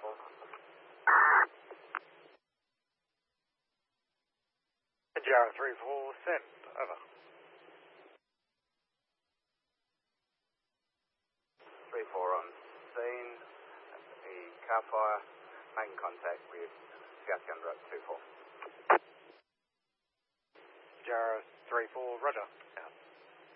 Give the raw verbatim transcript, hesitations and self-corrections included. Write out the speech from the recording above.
Jarrah three four, send, over. three four on scene, the car fire, making contact with